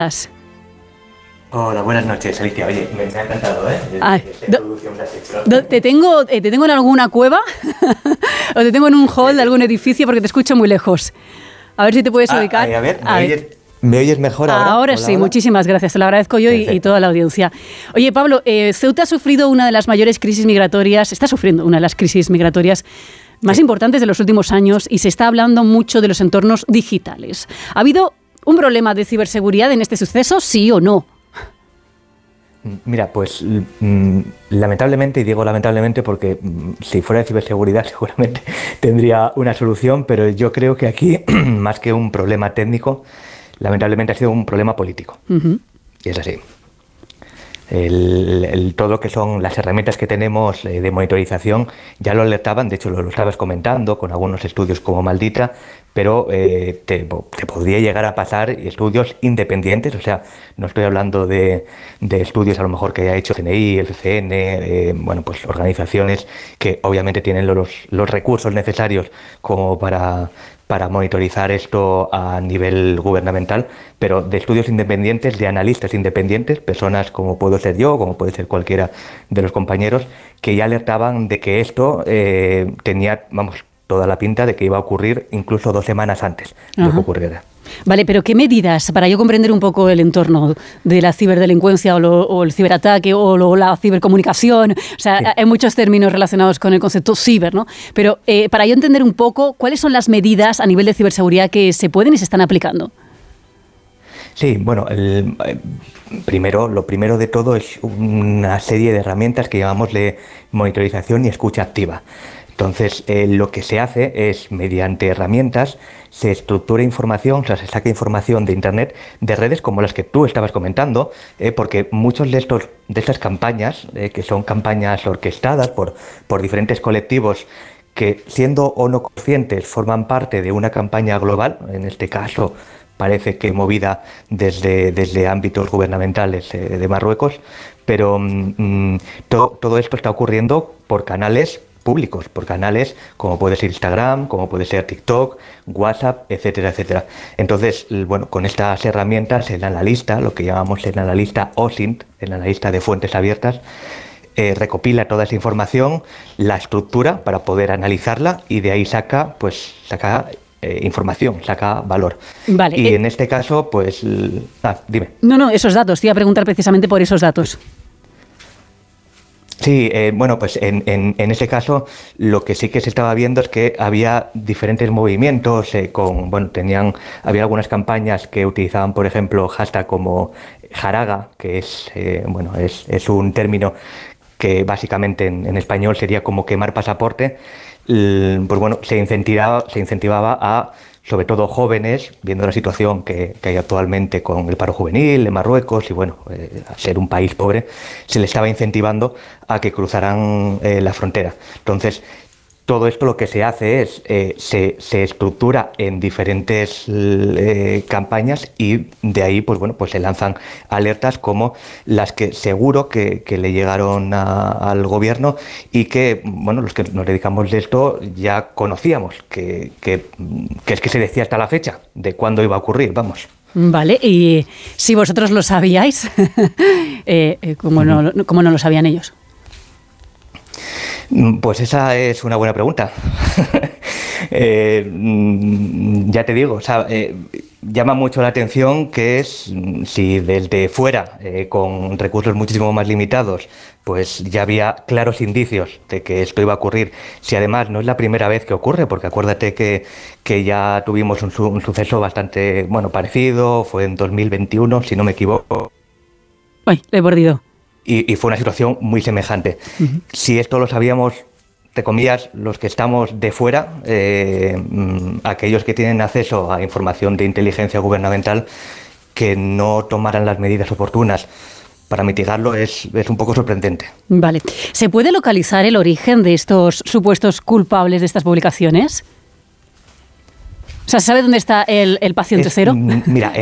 Hola, buenas noches, Alicia. Oye, me ha encantado, ¿eh? ¿Te tengo en alguna cueva? ¿O te tengo en un hall de algún edificio? Porque te escucho muy lejos. A ver si te puedes ubicar. A ver, ¿me oyes mejor ahora? Ahora sí, hola. Muchísimas gracias. Te lo agradezco yo y toda la audiencia. Oye, Pablo, Ceuta ha sufrido una de las mayores crisis migratorias, está sufriendo una de las crisis migratorias más importantes de los últimos años y se está hablando mucho de los entornos digitales. ¿Ha habido un problema de ciberseguridad en este suceso, sí o no? Mira, pues lamentablemente, y digo lamentablemente porque si fuera de ciberseguridad seguramente tendría una solución, pero yo creo que aquí, más que un problema técnico, lamentablemente ha sido un problema político. Y es así. Todo lo que son las herramientas que tenemos de monitorización ya lo alertaban, de hecho lo estabas comentando con algunos estudios como Maldita, pero te podría llegar a pasar estudios independientes, o sea, no estoy hablando de estudios a lo mejor que haya hecho CNI, el CCN, bueno, pues organizaciones que obviamente tienen los recursos necesarios como para monitorizar esto a nivel gubernamental, pero de estudios independientes, de analistas independientes, personas como puedo ser yo, como puede ser cualquiera de los compañeros, que ya alertaban de que esto tenía, vamos, toda la pinta de que iba a ocurrir incluso 2 semanas antes de que ocurriera. Vale, pero ¿qué medidas, para yo comprender un poco el entorno de la ciberdelincuencia o el ciberataque o la cibercomunicación? O sea, sí, hay muchos términos relacionados con el concepto ciber, ¿no? Pero para yo entender un poco, ¿cuáles son las medidas a nivel de ciberseguridad que se pueden y se están aplicando? Sí, bueno, lo primero de todo es una serie de herramientas que llamamos de monitorización y escucha activa. Entonces, lo que se hace es, mediante herramientas, se estructura información, o sea, se saca información de Internet, de redes como las que tú estabas comentando, porque muchos de estas campañas, que son campañas orquestadas por diferentes colectivos, que siendo o no conscientes forman parte de una campaña global, en este caso parece que movida desde ámbitos gubernamentales de Marruecos, pero todo esto está ocurriendo por canales públicos, por canales como puede ser Instagram, como puede ser TikTok, WhatsApp, etcétera, etcétera. Entonces, bueno, con estas herramientas, el analista, lo que llamamos el analista OSINT, el analista de fuentes abiertas, recopila toda esa información, la estructura para poder analizarla y de ahí saca información, saca valor. Vale, y en este caso, pues... dime. No, esos datos. Te iba a preguntar precisamente por esos datos. Sí, bueno, pues en ese caso lo que sí que se estaba viendo es que había diferentes movimientos, había algunas campañas que utilizaban, por ejemplo, hashtag como Jaraga, que es un término que básicamente en español sería como quemar pasaporte. Pues bueno, se incentivaba a, sobre todo jóvenes, viendo la situación que hay actualmente con el paro juvenil en Marruecos y bueno, a ser un país pobre, se les estaba incentivando a que cruzaran la frontera. Entonces, todo esto lo que se hace es, se estructura en diferentes campañas y de ahí pues se lanzan alertas como las que seguro que le llegaron al gobierno y que, bueno, los que nos dedicamos de esto ya conocíamos, que es que se decía hasta la fecha de cuándo iba a ocurrir, vamos. Vale, y si vosotros lo sabíais, ¿cómo no lo sabían ellos? Pues esa es una buena pregunta. Ya te digo, o sea, llama mucho la atención que es si desde fuera, con recursos muchísimo más limitados, pues ya había claros indicios de que esto iba a ocurrir. Si además no es la primera vez que ocurre, porque acuérdate que ya tuvimos un suceso bastante parecido, fue en 2021, si no me equivoco. Ay, lo he perdido. Y fue una situación muy semejante. Si esto lo sabíamos, entre comillas, los que estamos de fuera, aquellos que tienen acceso a información de inteligencia gubernamental, que no tomaran las medidas oportunas para mitigarlo es un poco sorprendente. Vale. ¿Se puede localizar el origen de estos supuestos culpables de estas publicaciones? O sea, ¿se sabe dónde está el paciente cero? Mira,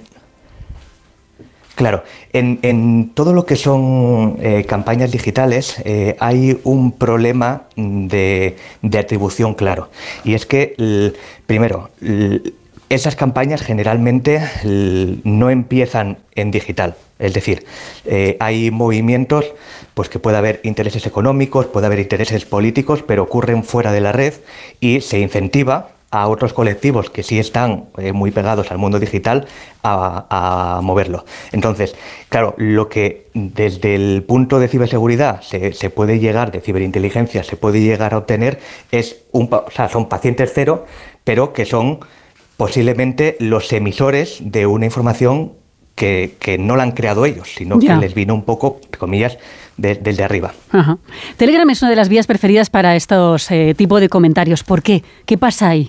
claro, en todo lo que son campañas digitales hay un problema de atribución claro. Y es que, primero, esas campañas generalmente no empiezan en digital. Es decir, hay movimientos pues que puede haber intereses económicos, puede haber intereses políticos, pero ocurren fuera de la red y se incentiva a otros colectivos que sí están muy pegados al mundo digital a moverlo. Entonces, claro, lo que desde el punto de ciberseguridad se puede llegar, de ciberinteligencia, se puede llegar a obtener es son pacientes cero, pero que son posiblemente los emisores de una información que no la han creado ellos, sino que les vino un poco, entre comillas, desde arriba. Ajá. Telegram es una de las vías preferidas para estos tipos de comentarios. ¿Por qué? ¿Qué pasa ahí?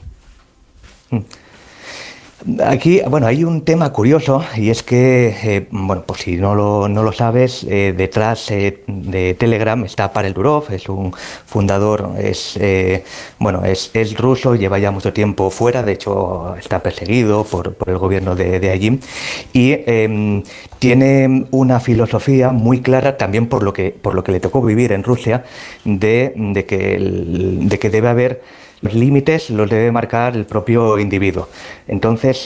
Aquí, bueno, hay un tema curioso y es que, bueno, pues si no lo sabes, detrás de Telegram está Pavel Durov, es un fundador, es ruso, lleva ya mucho tiempo fuera, de hecho está perseguido por el gobierno de allí y tiene una filosofía muy clara también por lo que le tocó vivir en Rusia de que debe haber los límites, los debe marcar el propio individuo. Entonces,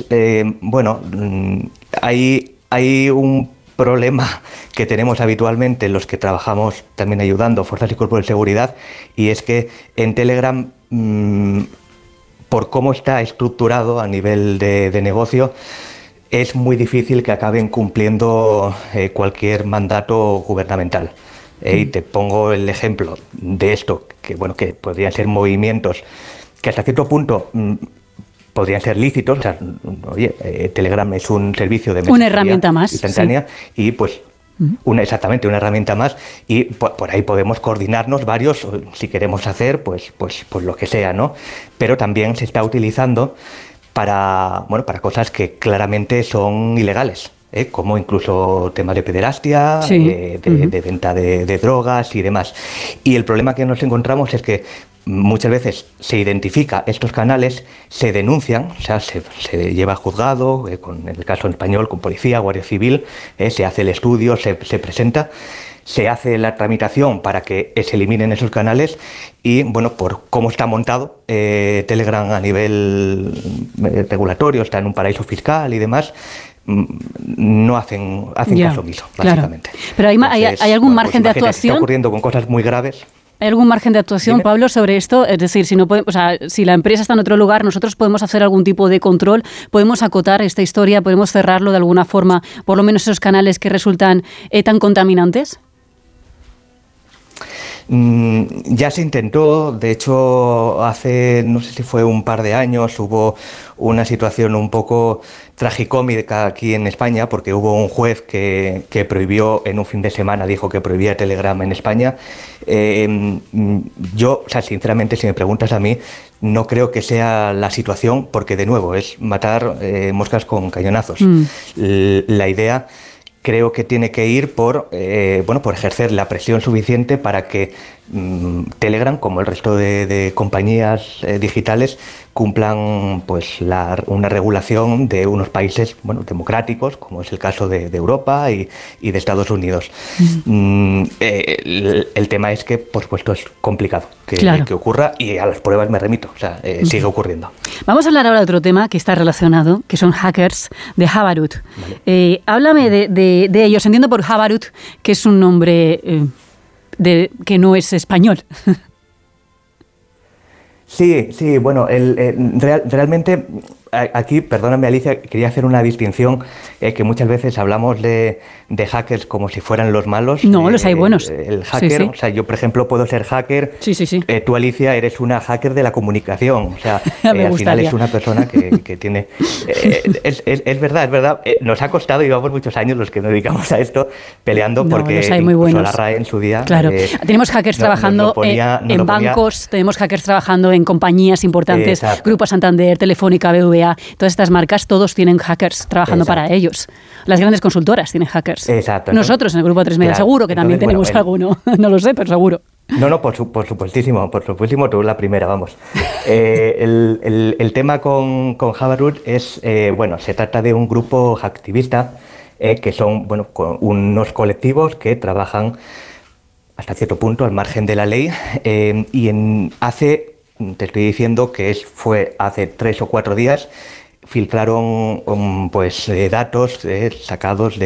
hay un problema que tenemos habitualmente los que trabajamos también ayudando fuerzas y cuerpos de seguridad, y es que en Telegram, por cómo está estructurado a nivel de negocio, es muy difícil que acaben cumpliendo cualquier mandato gubernamental. Y te pongo el ejemplo de esto, que podrían ser movimientos que hasta cierto punto podrían ser lícitos. O sea, oye, Telegram es un servicio de mensajería una herramienta más instantánea, sí. Y pues exactamente una herramienta más, y por ahí podemos coordinarnos varios si queremos hacer pues lo que sea, ¿no? Pero también se está utilizando para cosas que claramente son ilegales. Como incluso temas de pederastia, de venta de drogas y demás. Y el problema que nos encontramos es que muchas veces se identifica estos canales, se denuncian, o sea, se lleva a juzgado, en el caso en español, con policía, guardia civil, se hace el estudio, se presenta, se hace la tramitación para que se eliminen esos canales y, bueno, por cómo está montado Telegram a nivel regulatorio, está en un paraíso fiscal y demás, no hacen caso omiso, básicamente. Claro. Pero ¿hay algún margen de actuación? Está ocurriendo con cosas muy graves. ¿Hay algún margen de actuación, Pablo, sobre esto? Es decir, si la empresa está en otro lugar, nosotros podemos hacer algún tipo de control, podemos acotar esta historia, podemos cerrarlo de alguna forma, por lo menos esos canales que resultan tan contaminantes. Ya se intentó, de hecho hace, no sé si fue un par de años, hubo una situación un poco tragicómica aquí en España, porque hubo un juez que prohibió en un fin de semana, dijo que prohibía Telegram en España. Yo, sinceramente, si me preguntas a mí, no creo que sea la situación, porque de nuevo es matar moscas con cañonazos. La idea creo que tiene que ir por ejercer la presión suficiente para que Telegram, como el resto de compañías digitales, cumplan una regulación de unos países democráticos, como es el caso de Europa y de Estados Unidos. El tema es que, por supuesto, es complicado que ocurra, y a las pruebas me remito, sigue ocurriendo. Vamos a hablar ahora de otro tema que está relacionado, que son hackers de Havarut. Vale. Háblame de ellos. Entiendo por Havarut que es un nombre que no es español. Sí, bueno, realmente aquí, perdóname Alicia, quería hacer una distinción, que muchas veces hablamos de hackers como si fueran los malos. No, los hay buenos. El hacker, sí. O sea, yo por ejemplo puedo ser hacker. Sí. Tú, Alicia, eres una hacker de la comunicación. O sea, al final es una persona que tiene... es verdad. Nos ha costado, llevamos muchos años los que nos dedicamos a esto, peleando porque los hay muy buenos. La RAE en su día... Claro, tenemos hackers trabajando en bancos, tenemos hackers trabajando en compañías importantes, Grupo Santander, Telefónica, BBVA, todas estas marcas, todos tienen hackers trabajando para ellos. Las grandes consultoras tienen hackers. Exacto. Nosotros en el Grupo 3 Media seguro que también tenemos alguno, no lo sé, pero seguro. No, por supuestísimo, tú la primera, vamos. El tema con Havarut es, se trata de un grupo hacktivista que son, unos colectivos que trabajan hasta cierto punto al margen de la ley, te estoy diciendo que fue hace 3 o 4 días, filtraron pues datos sacados